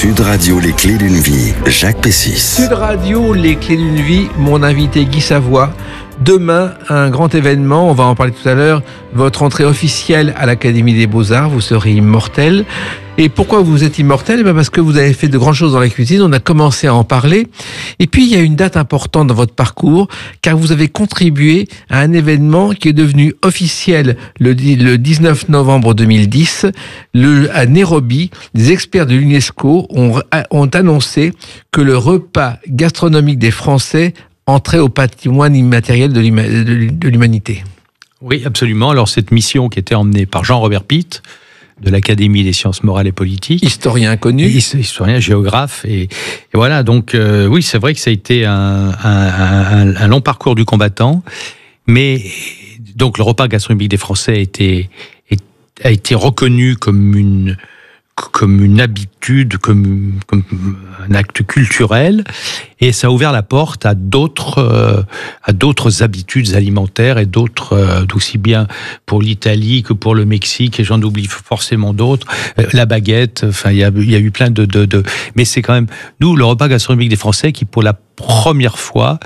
Sud Radio, les clés d'une vie, Jacques Pessis. Sud Radio, les clés d'une vie, mon invité Guy Savoy. Demain, un grand événement, on va en parler tout à l'heure, votre entrée officielle à l'Académie des Beaux-Arts, vous serez immortel. Et pourquoi vous êtes immortel ? Parce que vous avez fait de grandes choses dans la cuisine, on a commencé à en parler. Et puis, il y a une date importante dans votre parcours, car vous avez contribué à un événement qui est devenu officiel le 19 novembre 2010. À Nairobi, des experts de l'UNESCO ont annoncé que le repas gastronomique des Français entrer au patrimoine immatériel de l'humanité. Oui, absolument. Alors, cette mission qui était emmenée par Jean-Robert Pitt, de l'Académie des sciences morales et politiques. Historien connu. Historien, géographe. Et voilà, donc, oui, c'est vrai que ça a été un long parcours du combattant. Mais, donc, le repas gastronomique des Français a été reconnu comme une habitude, comme un acte culturel, et ça a ouvert la porte à d'autres habitudes alimentaires et d'autres, aussi bien pour l'Italie que pour le Mexique, et j'en oublie forcément d'autres, la baguette, enfin il y a eu plein de mais c'est quand même nous le repas gastronomique des Français qui pour la première fois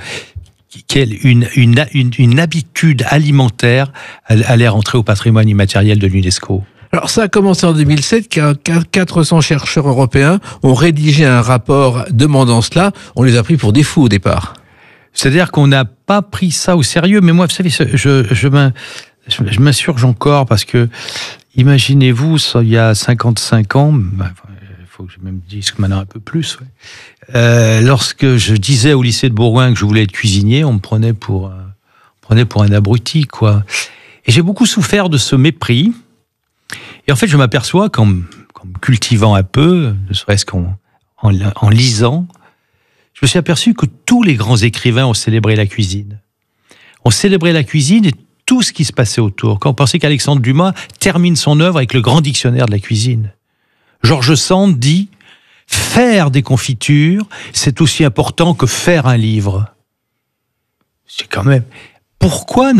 une habitude alimentaire allait rentrer au patrimoine immatériel de l'UNESCO. Alors ça a commencé en 2007, 400 chercheurs européens ont rédigé un rapport demandant cela. On les a pris pour des fous au départ. C'est-à-dire qu'on n'a pas pris ça au sérieux, mais moi, vous savez, je m'insurge encore parce que, imaginez-vous, ça, il y a 55 ans, il faut que je même dise que maintenant un peu plus, ouais. Lorsque je disais au lycée de Bourgoin que je voulais être cuisinier, on me prenait pour un abruti, quoi. Et j'ai beaucoup souffert de ce mépris. Et en fait, je m'aperçois qu'en me cultivant un peu, ne serait-ce qu'en lisant, je me suis aperçu que tous les grands écrivains ont célébré la cuisine. On célébrait la cuisine et tout ce qui se passait autour. Quand on pensait qu'Alexandre Dumas termine son œuvre avec le grand dictionnaire de la cuisine. George Sand dit « Faire des confitures, c'est aussi important que faire un livre. » C'est quand même... Pourquoi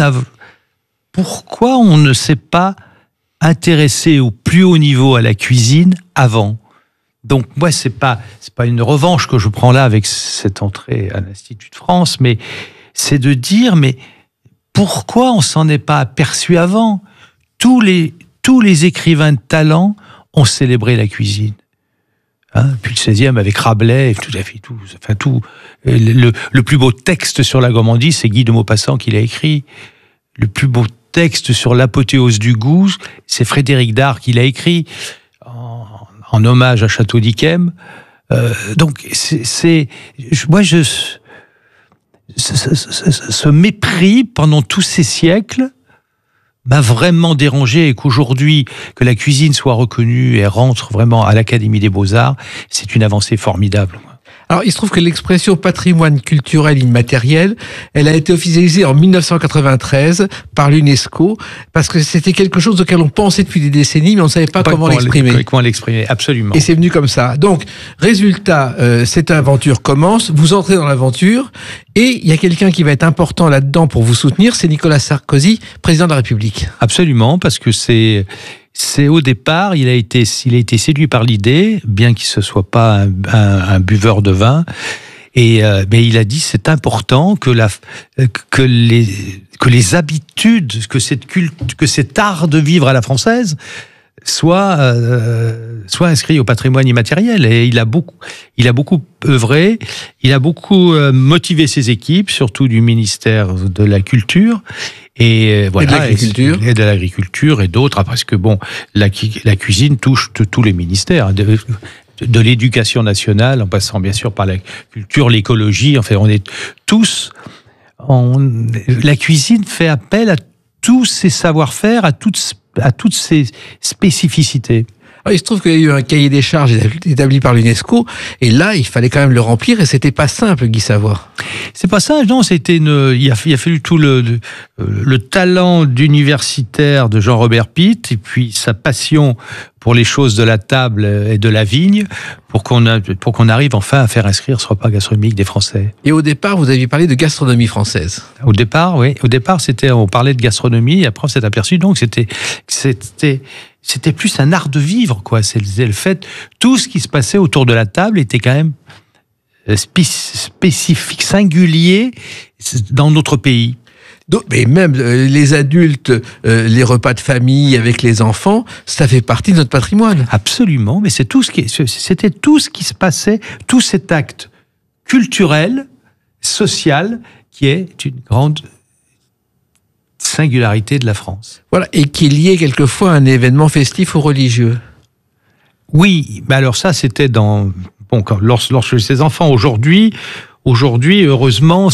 on ne s'est pas intéressé au plus haut niveau à la cuisine avant. Donc moi c'est pas une revanche que je prends là avec cette entrée à l'Institut de France, mais c'est de dire mais pourquoi on s'en est pas aperçu avant ? Tous les écrivains de talent ont célébré la cuisine. Puis le 16e avec Rabelais, tout. Le plus beau texte sur la gourmandise, c'est Guy de Maupassant qui l'a écrit. Le plus beau texte sur l'apothéose du goût, c'est Frédéric Dard qui l'a écrit en hommage à Château d'Yquem. Donc, ce mépris pendant tous ces siècles m'a vraiment dérangé, et qu'aujourd'hui, que la cuisine soit reconnue et rentre vraiment à l'Académie des Beaux-Arts, c'est une avancée formidable. Alors, il se trouve que l'expression patrimoine culturel immatériel, elle a été officialisée en 1993 par l'UNESCO, parce que c'était quelque chose auquel on pensait depuis des décennies, mais on ne savait pas comment l'exprimer. Comment l'exprimer, absolument. Et c'est venu comme ça. Donc, résultat, cette aventure commence, vous entrez dans l'aventure, et il y a quelqu'un qui va être important là-dedans pour vous soutenir, c'est Nicolas Sarkozy, président de la République. Absolument, parce que c'est au départ, il a été séduit par l'idée, bien qu'il ne soit pas un buveur de vin, mais il a dit c'est important que les habitudes, que cet art de vivre à la française soit inscrit au patrimoine immatériel. Et il a beaucoup œuvré, il a beaucoup motivé ses équipes, surtout du ministère de la Culture. Et voilà, et de l'agriculture et d'autres, parce que bon, la cuisine touche tous les ministères, de l'éducation nationale, en passant bien sûr par la culture, l'écologie. Enfin, on est tous. La cuisine fait appel à tous ces savoir-faire, à toutes ces spécificificités. Alors, il se trouve qu'il y a eu un cahier des charges établi par l'UNESCO, et là, il fallait quand même le remplir, et c'était pas simple, Guy Savoy. C'est pas ça, non, il a fallu tout le talent d'universitaire de Jean-Robert Pitt, et puis sa passion pour les choses de la table et de la vigne, pour qu'on arrive enfin à faire inscrire ce repas gastronomique des Français. Et au départ, vous aviez parlé de gastronomie française. Au départ, oui. Au départ, on parlait de gastronomie, et après on s'est aperçu donc c'était c'était plus un art de vivre, quoi. C'est le fait, tout ce qui se passait autour de la table était quand même spécifique, singulier dans notre pays. Mais même les adultes, les repas de famille avec les enfants, ça fait partie de notre patrimoine. Absolument, mais c'était tout ce qui se passait, tout cet acte culturel, social, qui est une grande singularité de la France. Voilà, et qui est lié quelquefois à un événement festif ou religieux. Oui, mais alors ça, c'était lorsque ces enfants, aujourd'hui, heureusement,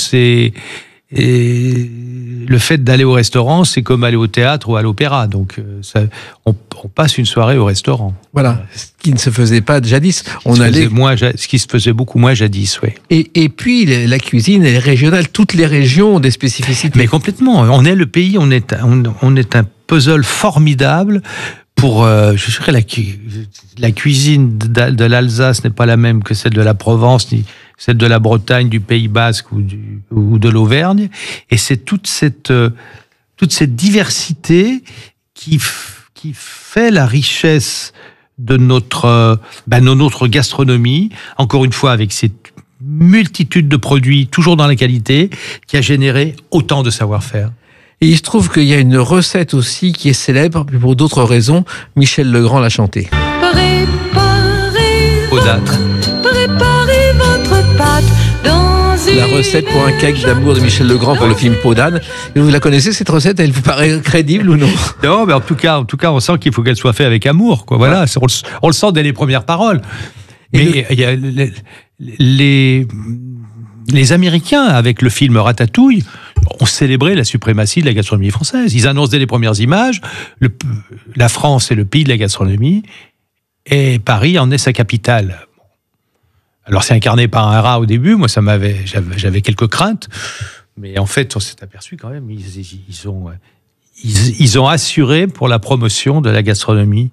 le fait d'aller au restaurant, c'est comme aller au théâtre ou à l'opéra. Donc, on passe une soirée au restaurant. Voilà, ce qui ne se faisait pas jadis. Ce qui se faisait beaucoup moins jadis, oui. Et puis, la cuisine est régionale. Toutes les régions ont des spécificités. Mais complètement. On est le pays, on est un puzzle formidable. Je dirais, la cuisine de l'Alsace n'est pas la même que celle de la Provence, ni celle de la Bretagne, du Pays Basque ou de l'Auvergne. Et c'est toute cette diversité qui fait la richesse de notre gastronomie, encore une fois avec cette multitude de produits, toujours dans la qualité, qui a généré autant de savoir-faire. Et il se trouve qu'il y a une recette aussi qui est célèbre, mais pour d'autres raisons, Michel Legrand l'a chantée. Podâtre. Préparez votre pâte dans La recette pour un cake d'amour de Michel Legrand pour le film Peau d'âne. Vous la connaissez, cette recette? Elle vous paraît crédible ou non? Non, mais en tout cas, on sent qu'il faut qu'elle soit faite avec amour, quoi. Voilà, on le sent dès les premières paroles. Mais il y a les Américains, avec le film Ratatouille, ont célébré la suprématie de la gastronomie française. Ils annoncent dès les premières images, la France est le pays de la gastronomie, et Paris en est sa capitale. Alors c'est incarné par un rat au début, moi j'avais quelques craintes, mais en fait on s'est aperçu quand même, ils ont assuré pour la promotion de la gastronomie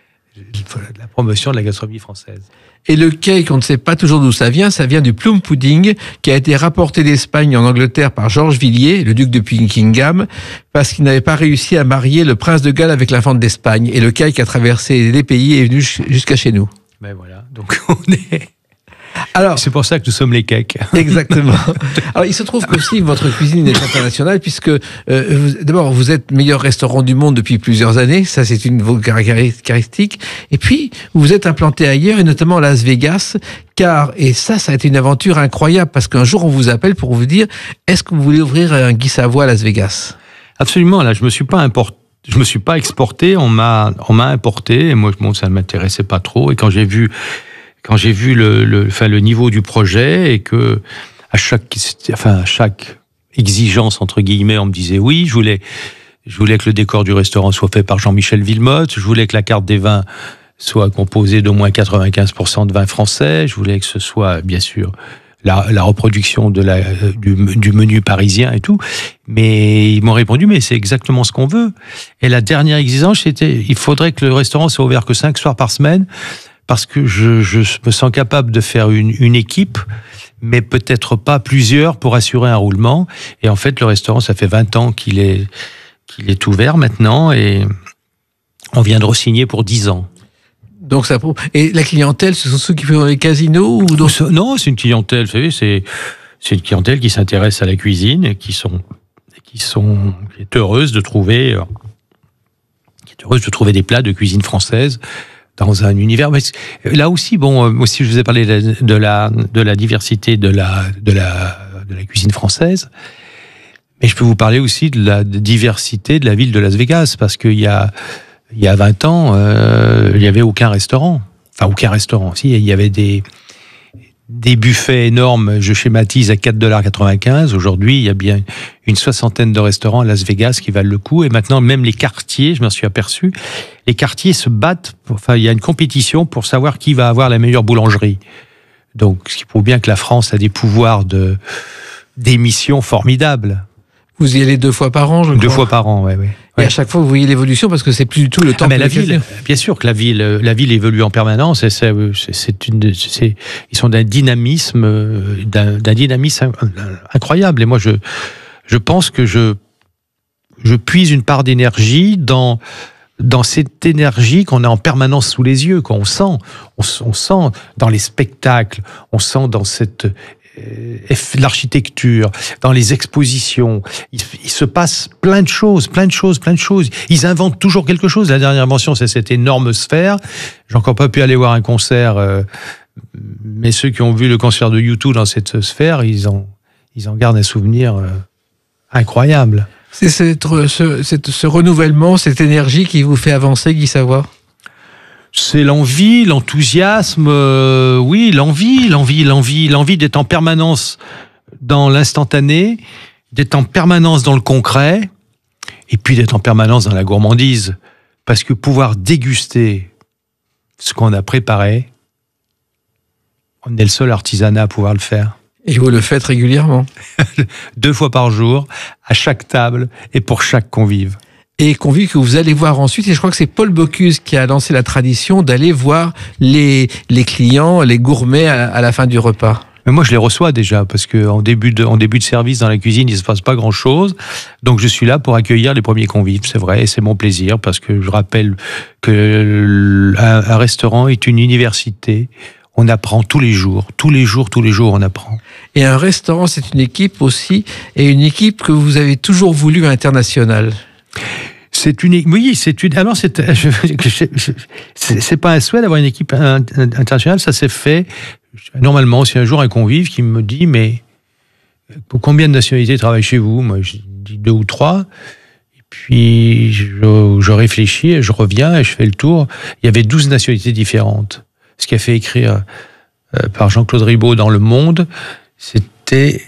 française. Et le cake, on ne sait pas toujours d'où ça vient du plum pudding qui a été rapporté d'Espagne en Angleterre par Georges Villiers, le duc de Buckingham, parce qu'il n'avait pas réussi à marier le prince de Galles avec l'infante d'Espagne. Et le cake a traversé les pays et est venu jusqu'à chez nous. Ben voilà, donc on est... Alors, c'est pour ça que nous sommes les cakes. Exactement. Alors, il se trouve qu'aussi votre cuisine est internationale puisque, d'abord, vous êtes meilleur restaurant du monde depuis plusieurs années. Ça, c'est une de vos caractéristiques. Et puis, vous êtes implanté ailleurs et notamment à Las Vegas. Et ça a été une aventure incroyable parce qu'un jour, on vous appelle pour vous dire, est-ce que vous voulez ouvrir un Guy Savoy à Las Vegas? Absolument. Là, je me suis pas exporté. On m'a importé. Et moi, ça ne m'intéressait pas trop. Et quand j'ai vu le niveau du projet et que à chaque exigence entre guillemets, on me disait oui, je voulais que le décor du restaurant soit fait par Jean-Michel Villemotte, je voulais que la carte des vins soit composée d'au moins 95% de vins français, je voulais que ce soit bien sûr la reproduction du menu parisien et tout, mais ils m'ont répondu mais c'est exactement ce qu'on veut. Et la dernière exigence c'était il faudrait que le restaurant soit ouvert que 5 soirs par semaine. Parce que je me sens capable de faire une équipe, mais peut-être pas plusieurs pour assurer un roulement. Et en fait, le restaurant, ça fait 20 ans qu'il est ouvert maintenant et on vient de re-signer pour 10 ans. Donc ça prouve. Et la clientèle, ce sont ceux qui font les casinos ou d'autres? Non, c'est une clientèle, vous savez, c'est une clientèle qui s'intéresse à la cuisine et qui est heureuse de trouver des plats de cuisine française dans un univers. Mais là aussi, aussi je vous ai parlé de la diversité de la cuisine française, mais je peux vous parler aussi de la diversité de la ville de Las Vegas, parce qu'il y a 20 ans, il n'y avait aucun restaurant. Enfin, aucun restaurant. Si, il y avait des buffets énormes, je schématise, à $4,95. Aujourd'hui, il y a bien une 60aine de restaurants à Las Vegas qui valent le coup. Et maintenant, même les quartiers, je m'en suis aperçu, les quartiers se battent. Il y a une compétition pour savoir qui va avoir la meilleure boulangerie. Donc, ce qui prouve bien que la France a des pouvoirs d'émission formidables. Vous y allez 2 fois par an, je crois. 2 fois par an, oui. Et à chaque fois, vous voyez l'évolution parce que c'est plus du tout le temps. Mais la ville, bien sûr que la ville évolue en permanence. Ils sont d'un dynamisme incroyable. Et moi, je pense que je puise une part d'énergie dans dans cette énergie qu'on a en permanence sous les yeux, qu'on sent. On sent dans les spectacles, on sent dans cette l'architecture, dans les expositions. Il se passe plein de choses. Ils inventent toujours quelque chose. La dernière invention, c'est cette énorme sphère. J'ai encore pas pu aller voir un concert, mais ceux qui ont vu le concert de U2 dans cette sphère, ils en gardent un souvenir incroyable. C'est ce renouvellement, cette énergie qui vous fait avancer, Guy Savoy? C'est l'envie, l'enthousiasme, oui, l'envie d'être en permanence dans l'instantané, d'être en permanence dans le concret, et puis d'être en permanence dans la gourmandise. Parce que pouvoir déguster ce qu'on a préparé, on est le seul artisanat à pouvoir le faire. Et vous le faites régulièrement? 2 fois par jour, à chaque table et pour chaque convive. Et convive que vous allez voir ensuite, et je crois que c'est Paul Bocuse qui a lancé la tradition d'aller voir les clients, les gourmets à la fin du repas. Mais moi, je les reçois déjà, parce qu'en début de service dans la cuisine, il ne se passe pas grand-chose. Donc, je suis là pour accueillir les premiers convives, c'est vrai, et c'est mon plaisir, parce que je rappelle qu'un restaurant est une université. On apprend tous les jours, on apprend. Et un restaurant, c'est une équipe aussi, et une équipe que vous avez toujours voulu internationale. Alors c'est pas un souhait d'avoir une équipe internationale, ça s'est fait. Normalement, c'est un jour un convive qui me dit, mais pour combien de nationalités travaillent chez vous? Moi, je dis 2 ou 3. Et puis, je réfléchis, et je reviens, et je fais le tour. Il y avait 12 nationalités différentes. Ce qui a fait écrire par Jean-Claude Ribaud dans Le Monde, c'était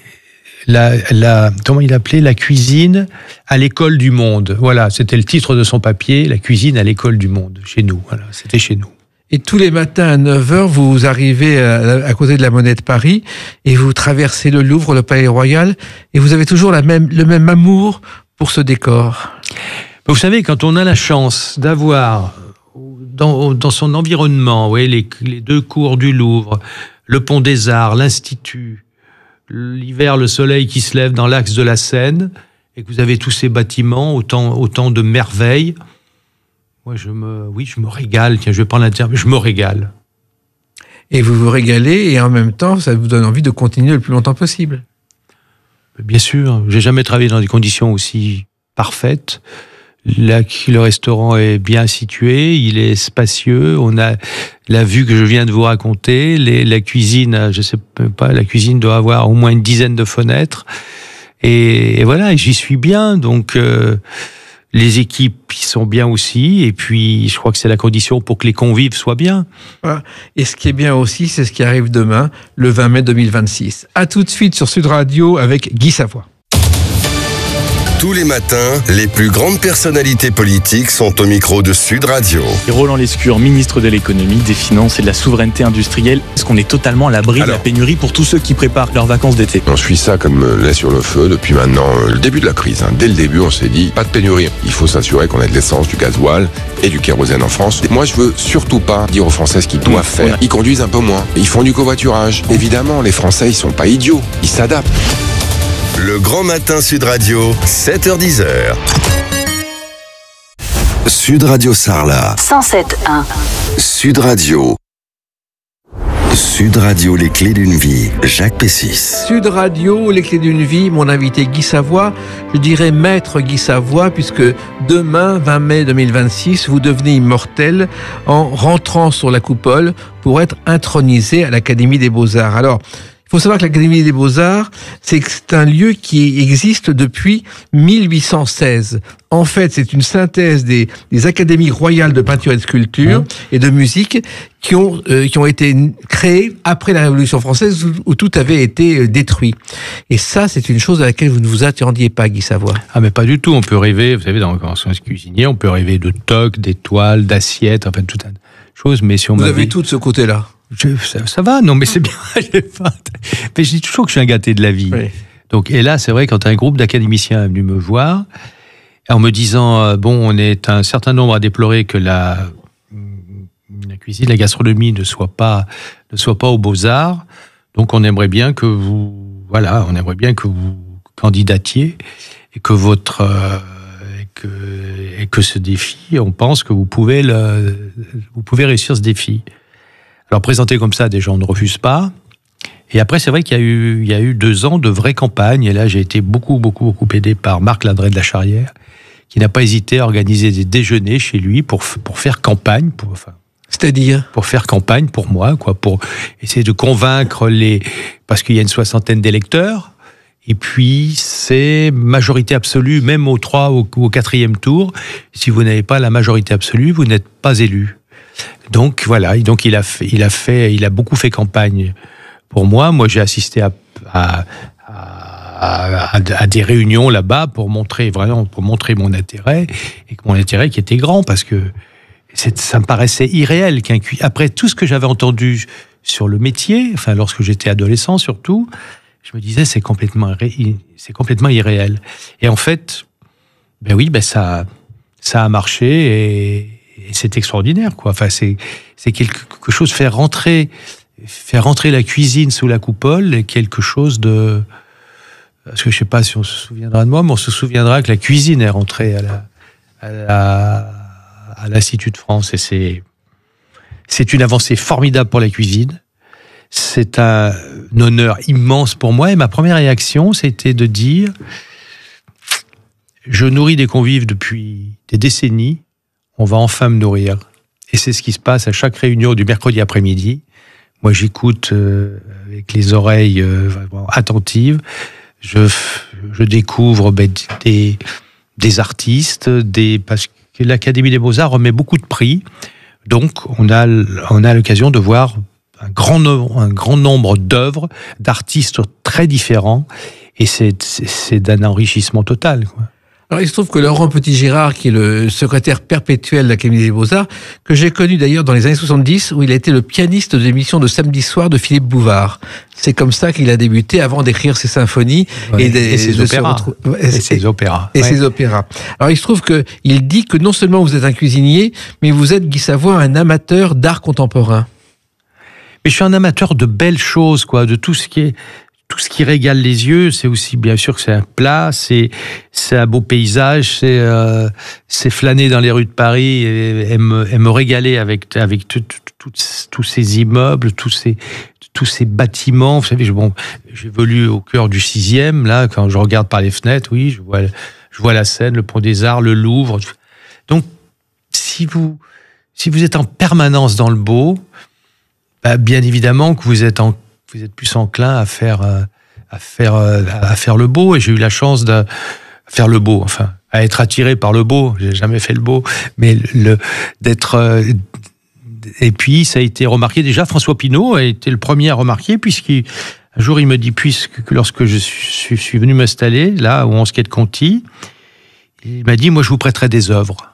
comment il appelait, la cuisine à l'école du monde. Voilà, c'était le titre de son papier, la cuisine à l'école du monde, chez nous. Voilà, c'était chez nous. Et tous les matins à 9h, vous arrivez à côté de la Monnaie de Paris et vous traversez le Louvre, le Palais Royal, et vous avez toujours le même amour pour ce décor. Vous savez, quand on a la chance d'avoir dans son environnement, les 2 cours du Louvre, le Pont des Arts, l'Institut, l'hiver, le soleil qui se lève dans l'axe de la Seine, et que vous avez tous ces bâtiments, autant de merveilles. Moi, je me régale. Tiens, je vais prendre l'interview. Je me régale. Et vous vous régalez, et en même temps, ça vous donne envie de continuer le plus longtemps possible. Bien sûr. J'ai jamais travaillé dans des conditions aussi parfaites. Le restaurant est bien situé, il est spacieux, on a la vue que je viens de vous raconter, la cuisine, je sais pas, la cuisine doit avoir au moins une dizaine de fenêtres, et voilà, j'y suis bien, donc les équipes y sont bien aussi, et puis je crois que c'est la condition pour que les convives soient bien. Voilà. Et ce qui est bien aussi, c'est ce qui arrive demain, le 20 mai 2026. À tout de suite sur Sud Radio avec Guy Savoy. Tous les matins, les plus grandes personnalités politiques sont au micro de Sud Radio. Roland Lescure, ministre de l'économie, des finances et de la souveraineté industrielle. Est-ce qu'on est totalement à l'abri de la pénurie pour tous ceux qui préparent leurs vacances d'été? On suit ça comme lait sur le feu depuis maintenant le début de la crise. Dès le début, on s'est dit, pas de pénurie. Il faut s'assurer qu'on ait de l'essence, du gasoil et du kérosène en France. Moi, je veux surtout pas dire aux Français ce qu'ils doivent faire. Ils conduisent un peu moins. Ils font du covoiturage. Évidemment, les Français, ils sont pas idiots. Ils s'adaptent. Le Grand Matin Sud Radio, 7h-10h. Sud Radio Sarlat. 107.1. Sud Radio. Sud Radio, les clés d'une vie. Jacques Pessis. Sud Radio, les clés d'une vie. Mon invité Guy Savoy, je dirais maître Guy Savoy, puisque demain, 20 mai 2026, vous devenez immortel en rentrant sur la coupole pour être intronisé à l'Académie des Beaux-Arts. Alors, il faut savoir que l'Académie des Beaux-Arts, c'est un lieu qui existe depuis 1816. En fait, c'est une synthèse des académies royales de peinture et de sculpture et de musique qui ont été créées après la Révolution française où tout avait été détruit. Et ça, c'est une chose à laquelle vous ne vous attendiez pas, Guy Savoy. Ah, mais pas du tout. On peut rêver, vous savez, quand on est cuisinier, on peut rêver de toques, d'étoiles, d'assiettes, enfin, tout un chose. Mais si on vous avez tout de ce côté-là. Ça va, non, mais c'est bien. Mais je dis toujours que je suis un gâté de la vie. Oui. Donc, et là, c'est vrai, quand un groupe d'académiciens est venu me voir, en me disant, on est un certain nombre à déplorer que la cuisine, la gastronomie ne soit pas aux Beaux-Arts. Donc, on aimerait bien que vous candidatiez et que et que ce défi, on pense que vous pouvez réussir ce défi. Alors présenté comme ça, des gens ne refusent pas. Et après, c'est vrai qu'il y a eu 2 ans de vraie campagne. Et là, j'ai été beaucoup aidé par Marc Ladré de la Charrière, qui n'a pas hésité à organiser des déjeuners chez lui pour faire campagne. C'est-à-dire ? Pour faire campagne pour moi, pour essayer de convaincre parce qu'il y a une 60aine d'électeurs. Et puis, c'est majorité absolue, même au 3 ou au 4e tour. Si vous n'avez pas la majorité absolue, vous n'êtes pas élu. Donc, voilà. Donc, il a beaucoup fait campagne pour moi. Moi, j'ai assisté à des réunions là-bas pour montrer mon intérêt, et mon intérêt qui était grand, parce que ça me paraissait irréel après tout ce que j'avais entendu sur le métier, enfin, lorsque j'étais adolescent surtout, je me disais, c'est complètement irréel. Et en fait, ça a marché, et c'est extraordinaire, quoi. Enfin, c'est quelque chose, faire rentrer la cuisine sous la coupole est quelque chose de... Parce que je sais pas si on se souviendra de moi, mais on se souviendra que la cuisine est rentrée à l'Institut de France, et c'est une avancée formidable pour la cuisine. C'est un honneur immense pour moi, et ma première réaction, c'était de dire, je nourris des convives depuis des décennies, on va enfin me nourrir. Et c'est ce qui se passe à chaque réunion du mercredi après-midi. Moi, j'écoute avec les oreilles vraiment attentives. Je découvre des artistes, parce que l'Académie des Beaux-Arts remet beaucoup de prix. Donc, on a l'occasion de voir un grand nombre d'œuvres, d'artistes très différents, et c'est d'un enrichissement total, quoi. Alors, il se trouve que Laurent Petit-Girard, qui est le secrétaire perpétuel de l'Académie des Beaux-Arts, que j'ai connu d'ailleurs dans les années 70, où il a été le pianiste de l'émission de samedi soir de Philippe Bouvard. C'est comme ça qu'il a débuté, avant d'écrire ses symphonies et ses opéras. Ses opéras. Alors, il se trouve qu'il dit que non seulement vous êtes un cuisinier, mais vous êtes, Guy Savoie, un amateur d'art contemporain. Mais je suis un amateur de belles choses, quoi, de tout ce qui régale les yeux. C'est aussi, bien sûr, que c'est un plat, c'est un beau paysage, c'est flâner dans les rues de Paris et me régaler avec tous ces immeubles, tous ces bâtiments. Vous savez, j'évolue au cœur du 6e, là, quand je regarde par les fenêtres, oui, je vois la Seine, le Pont des Arts, le Louvre. Donc, si vous êtes en permanence dans le beau, bien évidemment que vous êtes plus enclin à faire le beau, et j'ai eu la chance de faire le beau, enfin, à être attiré par le beau. J'ai jamais fait le beau, mais d'être. Et puis, ça a été remarqué déjà. François Pinault a été le premier à remarquer, puisqu'un jour, il me dit, lorsque je suis venu m'installer, là, au 11 quai de Conti, il m'a dit, moi, je vous prêterai des œuvres.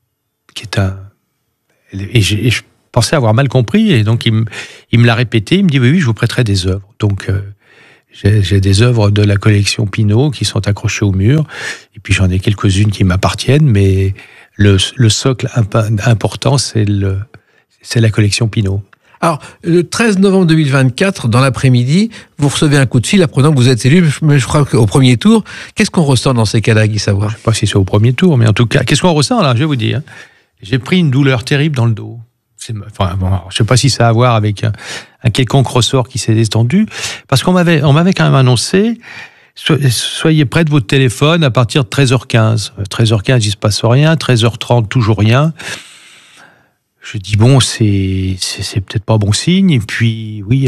Et je pensais avoir mal compris, et donc il me l'a répété, il me dit, oui, je vous prêterai des œuvres. Donc, j'ai des œuvres de la collection Pinault qui sont accrochées au mur, et puis j'en ai quelques-unes qui m'appartiennent, mais le socle important, c'est la collection Pinault. Alors, le 13 novembre 2024, dans l'après-midi, vous recevez un coup de fil apprenant que vous êtes élu, mais je crois qu'au premier tour. Qu'est-ce qu'on ressent dans ces cas-là, Guy Savoie ? Je ne sais pas si c'est au premier tour, mais en tout cas, qu'est-ce qu'on ressent là ? Je vais vous dire. J'ai pris une douleur terrible dans le dos. Je ne sais pas si ça a à voir avec un quelconque ressort qui s'est détendu, parce qu'on m'avait quand même annoncé, soyez près de votre téléphone à partir de 13h15. 13h15, il ne se passe rien. 13h30, toujours rien. Je dis, bon, c'est peut-être pas bon signe. Et puis, oui,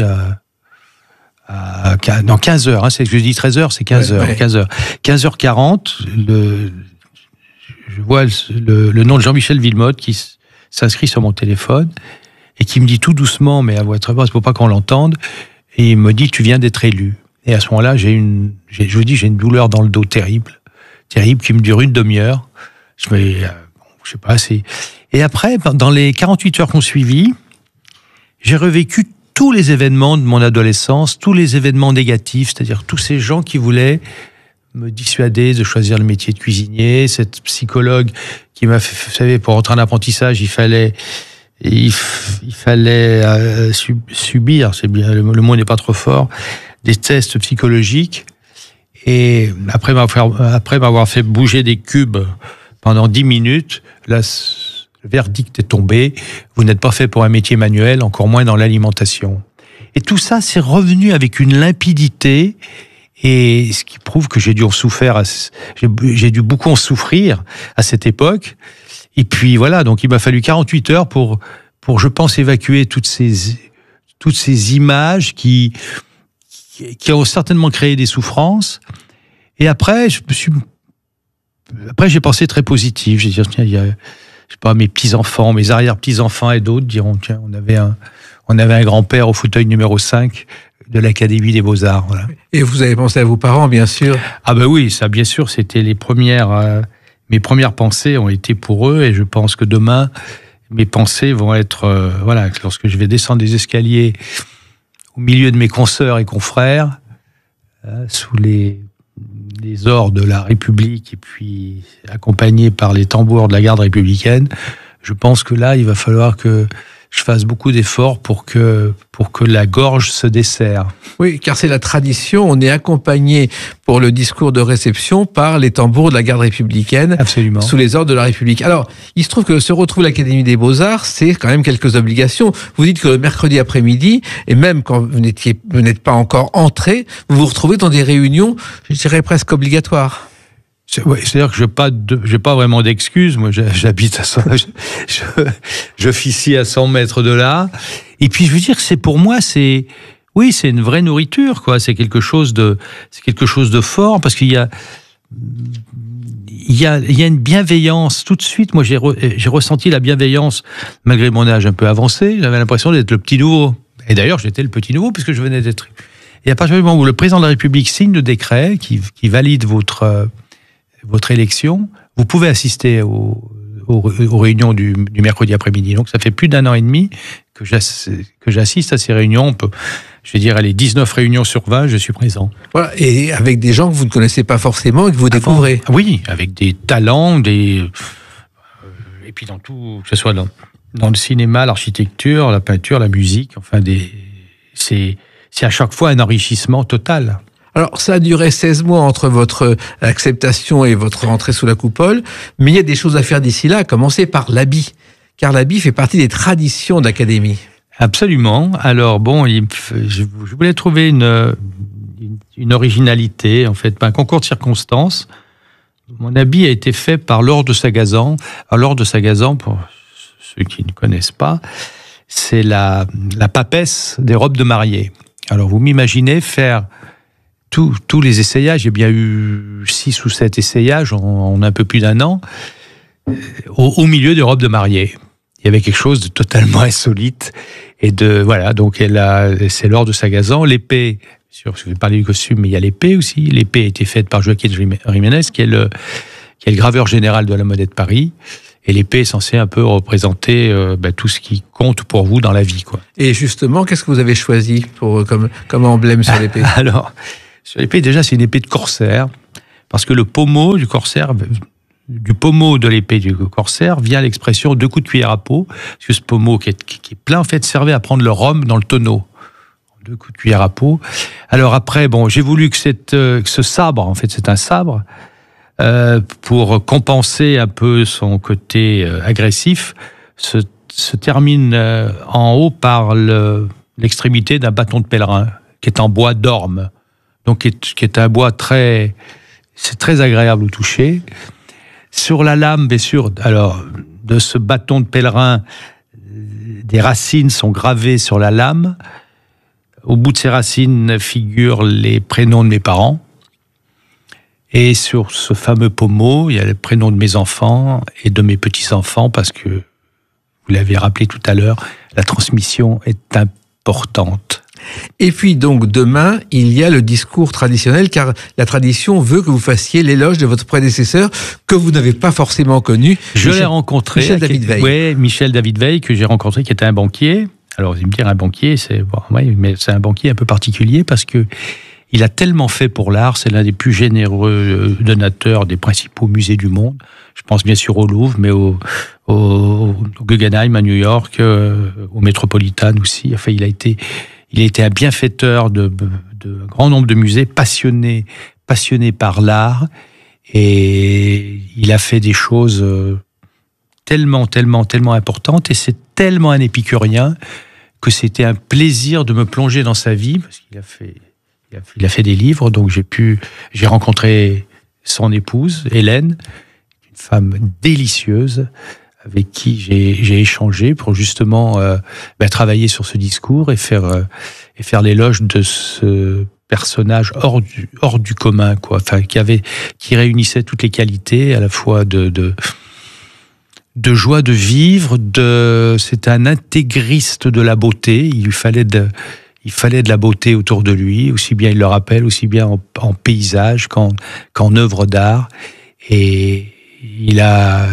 dans 15h, c'est ce que je dis, 13h, c'est 15h. Ouais. 15h40, je vois le nom de Jean-Michel Villemotte qui s'inscrit sur mon téléphone et qui me dit tout doucement, mais à voix très basse, pour pas qu'on l'entende, et il me dit, tu viens d'être élu. Et à ce moment-là, j'ai une douleur dans le dos terrible, qui me dure une demi-heure. Je sais pas, Et après, dans les 48 heures qu'on suivit, j'ai revécu tous les événements de mon adolescence, tous les événements négatifs, c'est-à-dire tous ces gens qui voulaient me dissuader de choisir le métier de cuisinier, cette psychologue qui m'a fait, vous savez, pour entrer en apprentissage, il fallait subir, c'est bien, le mot n'est pas trop fort, des tests psychologiques. Et après m'avoir fait bouger des cubes pendant 10 minutes, là, le verdict est tombé. Vous n'êtes pas fait pour un métier manuel, encore moins dans l'alimentation. Et tout ça, c'est revenu avec une limpidité, et ce qui prouve que j'ai dû beaucoup en souffrir à cette époque. Et puis voilà, donc il m'a fallu 48 heures pour je pense, évacuer toutes ces images qui ont certainement créé des souffrances. Et après, j'ai pensé très positif. J'ai dit, tiens, il y a, je sais pas, mes petits-enfants, mes arrière-petits-enfants et d'autres diront, tiens, on avait un grand-père au fauteuil numéro 5 de l'Académie des Beaux-Arts. Voilà. Et vous avez pensé à vos parents, bien sûr. Ah ben oui, ça, bien sûr, c'était mes premières pensées ont été pour eux, et je pense que demain, mes pensées vont être, lorsque je vais descendre des escaliers au milieu de mes consoeurs et confrères, sous les ors de la République, et puis accompagné par les tambours de la garde républicaine, je pense que là, il va falloir que je fasse beaucoup d'efforts pour que la gorge se desserre. Oui, car c'est la tradition. On est accompagné pour le discours de réception par les tambours de la garde républicaine. Absolument. Sous les ordres de la République. Alors, il se trouve que se retrouver à l'Académie des Beaux-Arts, c'est quand même quelques obligations. Vous dites que le mercredi après-midi, et même quand vous n'êtes pas encore entré, vous vous retrouvez dans des réunions, je dirais presque obligatoires. C'est-à-dire que j'ai pas vraiment d'excuses. Moi, j'habite à 100, j'officie à 100 mètres de là. Et puis, je veux dire que pour moi, c'est une vraie nourriture, quoi. C'est quelque chose de fort, parce qu'il y a une bienveillance tout de suite. Moi, j'ai ressenti la bienveillance malgré mon âge un peu avancé. J'avais l'impression d'être le petit nouveau. Et d'ailleurs, j'étais le petit nouveau puisque je venais d'être. Et à partir du moment où le président de la République signe le décret qui valide votre élection, vous pouvez assister aux réunions du mercredi après-midi. Donc ça fait plus d'1 an et demi que j'assiste à ces réunions. Je vais dire, les 19 réunions sur 20, je suis présent. Voilà, et avec des gens que vous ne connaissez pas forcément et que vous découvrez. Oui, avec des talents, et puis dans tout, que ce soit dans le cinéma, l'architecture, la peinture, la musique, enfin c'est à chaque fois un enrichissement total. Alors, ça a duré 16 mois entre votre acceptation et votre entrée sous la coupole, mais il y a des choses à faire d'ici là, à commencer par l'habit, car l'habit fait partie des traditions d'Académie. Absolument. Alors, bon, je voulais trouver une originalité, en fait, un concours de circonstances. Mon habit a été fait par Laure de Sagazan. Alors, Laure de Sagazan, pour ceux qui ne connaissent pas, c'est la papesse des robes de mariée. Alors, vous m'imaginez faire tous les essayages, j'ai bien eu 6 ou 7 essayages en un peu plus d'1 an, au milieu des robes de mariée. Il y avait quelque chose de totalement insolite, et donc c'est Laure de Sagazan. L'épée, sûr, je vais parler du costume, mais il y a l'épée aussi. L'épée a été faite par Joaquin Jiménez, qui est le graveur général de la Monnaie de Paris. Et l'épée est censée un peu représenter tout ce qui compte pour vous dans la vie, quoi. Et justement, qu'est-ce que vous avez choisi comme emblème sur l'épée? Alors, sur l'épée, déjà, c'est une épée de corsaire, parce que le pommeau du corsaire, du pommeau de l'épée du corsaire, vient l'expression 2 coups de cuillère à peau, parce que ce pommeau qui est plein, en fait, servait à prendre le rhum dans le tonneau. 2 coups de cuillère à peau. Alors après, j'ai voulu que ce sabre, en fait, c'est un sabre, pour compenser un peu son côté agressif, se termine en haut par l'extrémité d'un bâton de pèlerin, qui est en bois d'orme. Donc, qui est un bois c'est très agréable au toucher. Sur la lame, bien sûr, alors, de ce bâton de pèlerin, des racines sont gravées sur la lame. Au bout de ces racines figurent les prénoms de mes parents. Et sur ce fameux pommeau, il y a les prénoms de mes enfants et de mes petits-enfants, parce que, vous l'avez rappelé tout à l'heure, la transmission est importante. Et puis donc demain, il y a le discours traditionnel, car la tradition veut que vous fassiez l'éloge de votre prédécesseur, que vous n'avez pas forcément connu. Je l'ai rencontré. Michel David Veil. Oui, Michel David Veil, que j'ai rencontré, qui était un banquier. Alors, vous allez me dire, un banquier, mais c'est un banquier un peu particulier, parce que il a tellement fait pour l'art. C'est l'un des plus généreux donateurs des principaux musées du monde. Je pense bien sûr au Louvre, mais au Guggenheim à New York, au Metropolitan aussi. Enfin, il a été un bienfaiteur de un grand nombre de musées, passionné par l'art. Et il a fait des choses tellement importantes, et c'est tellement un épicurien que c'était un plaisir de me plonger dans sa vie, parce qu'il a fait des livres, donc j'ai rencontré son épouse, Hélène, une femme délicieuse, avec qui j'ai échangé pour justement travailler sur ce discours et faire l'éloge de ce personnage hors du commun, quoi. Enfin, qui réunissait toutes les qualités, à la fois de joie de vivre, c'est un intégriste de la beauté. Il fallait de la beauté autour de lui, aussi bien, il le rappelle, aussi bien en paysage qu'en œuvre d'art. Et il a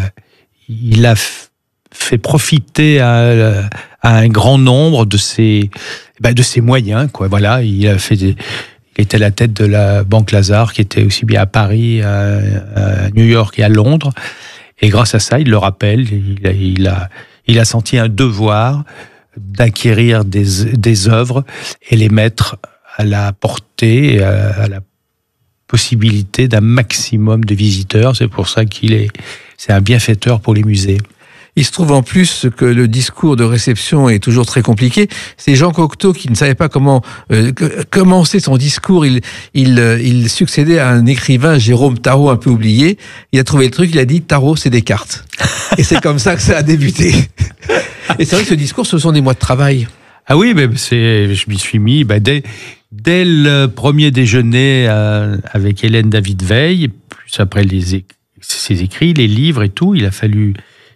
fait profiter à un grand nombre de ses moyens, quoi. Voilà, il était à la tête de la Banque Lazare, qui était aussi bien à Paris, à New York et à Londres. Et grâce à ça, il le rappelle, il a senti un devoir d'acquérir des œuvres et les mettre à la portée, à la possibilité d'un maximum de visiteurs. C'est pour ça c'est un bienfaiteur pour les musées. Il se trouve en plus que le discours de réception est toujours très compliqué. C'est Jean Cocteau qui ne savait pas comment commencer son discours. Il succédait à un écrivain, Jérôme Tarot, un peu oublié. Il a trouvé le truc, il a dit « Tarot, c'est Descartes ». Et c'est comme ça que ça a débuté. Et c'est vrai que ce discours, ce sont des mois de travail. Ah oui, mais je m'y suis mis dès le premier déjeuner avec Hélène David-Veil, plus après ses écrits, les livres et tout, il a fallu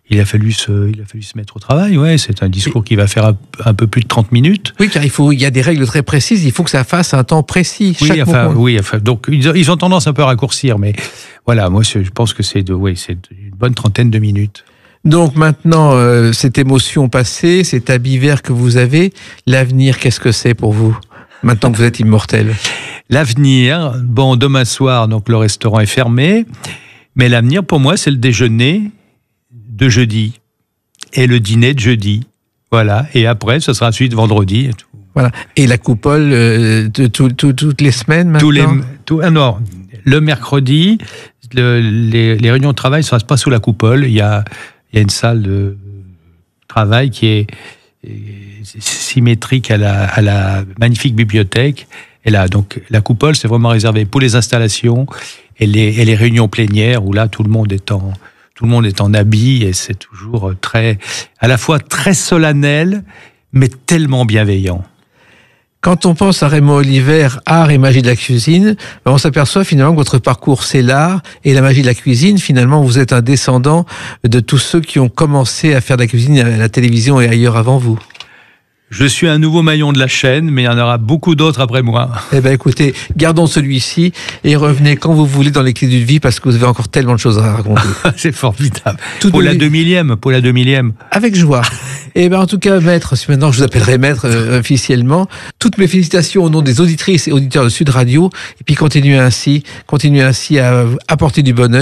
se mettre au travail. Ouais, c'est un discours qui va faire un peu plus de 30 minutes. Oui, car il y a des règles très précises. Il faut que ça fasse un temps précis. Donc ils ont tendance un peu à raccourcir, mais voilà, moi je pense que c'est une bonne trentaine de minutes. Donc maintenant, cette émotion passée, cet habit vert que vous avez, l'avenir, qu'est-ce que c'est pour vous, maintenant que vous êtes immortel? L'avenir, demain soir, donc le restaurant est fermé, mais l'avenir pour moi, c'est le déjeuner de jeudi et le dîner de jeudi. Voilà. Et après, ce sera ensuite vendredi. Et tout. Voilà. Et la coupole toutes les semaines maintenant? Le mercredi, les réunions de travail ne se passent pas sous la coupole. Il y a une salle de travail qui est symétrique à la magnifique bibliothèque. Et là, donc, la coupole, c'est vraiment réservé pour les installations et les réunions plénières où là, tout le monde est en habit, et c'est toujours à la fois très solennel, mais tellement bienveillant. Quand on pense à Raymond Oliver, art et magie de la cuisine, on s'aperçoit finalement que votre parcours, c'est l'art et la magie de la cuisine. Finalement, vous êtes un descendant de tous ceux qui ont commencé à faire de la cuisine à la télévision et ailleurs avant vous. Je suis un nouveau maillon de la chaîne, mais il y en aura beaucoup d'autres après moi. Eh bien, écoutez, gardons celui-ci et revenez quand vous voulez dans les clés d'une vie, parce que vous avez encore tellement de choses à raconter. C'est formidable. Pour la 2000e. Avec joie. Eh bien, en tout cas, maître, maintenant je vous appellerai maître officiellement. Toutes mes félicitations au nom des auditrices et auditeurs de Sud Radio. Et puis, continuez ainsi à apporter du bonheur.